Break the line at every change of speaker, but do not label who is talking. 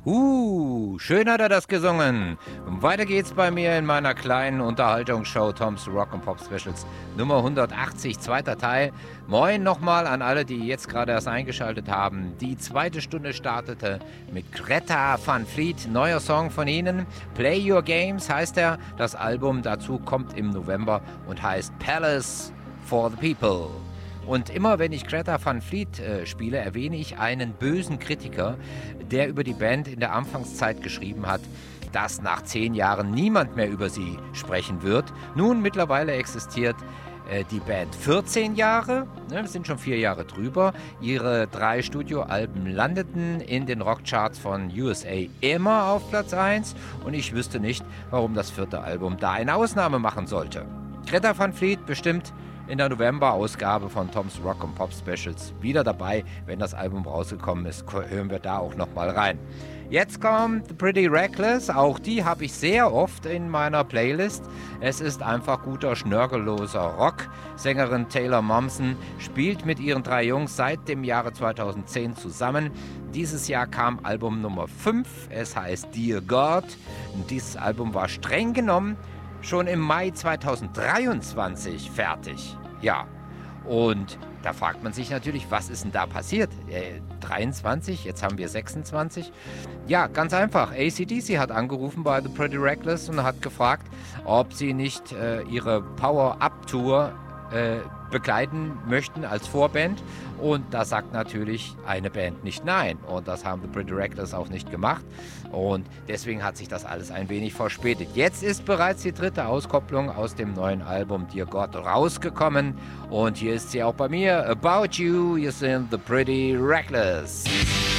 Schön hat er das gesungen. Weiter geht's bei mir in meiner kleinen Unterhaltungsshow Tom's Rock and Pop Specials Nummer 180, zweiter Teil. Moin nochmal an alle, die jetzt gerade erst eingeschaltet haben. Die zweite Stunde startete mit Greta Van Fleet, neuer Song von ihnen. Play Your Games heißt er. Das Album dazu kommt im November und heißt Palace for the People. Und immer wenn ich Greta Van Fleet spiele, erwähne ich einen bösen Kritiker, der über die Band in der Anfangszeit geschrieben hat, dass nach 10 Jahren niemand mehr über sie sprechen wird. Nun, mittlerweile existiert die Band 14 Jahre, wir sind schon 4 Jahre drüber. Ihre 3 Studioalben landeten in den Rockcharts von USA immer auf Platz 1 und ich wüsste nicht, warum das 4. Album da eine Ausnahme machen sollte. Greta Van Fleet bestimmt in der November-Ausgabe von Tom's Rock and Pop Specials wieder dabei. Wenn das Album rausgekommen ist, hören wir da auch nochmal rein. Jetzt kommt The Pretty Reckless. Auch die habe ich sehr oft in meiner Playlist. Es ist einfach guter, schnörkelloser Rock. Sängerin Taylor Momsen spielt mit ihren 3 Jungs seit dem Jahre 2010 zusammen. Dieses Jahr kam Album Nummer 5. Es heißt Dear God. Und dieses Album war streng genommen schon im Mai 2023 fertig. Ja, und da fragt man sich natürlich, was ist denn da passiert? 23, jetzt haben wir 26. Ja, ganz einfach. AC/DC hat angerufen bei The Pretty Reckless und hat gefragt, ob sie nicht ihre Power-Up-Tour begleiten möchten als Vorband. Und da sagt natürlich eine Band nicht nein. Und das haben The Pretty Reckless auch nicht gemacht. Und deswegen hat sich das alles ein wenig verspätet. Jetzt ist bereits die 3. Auskopplung aus dem neuen Album Dear God rausgekommen. Und hier ist sie auch bei mir. About You, you sind The Pretty Reckless.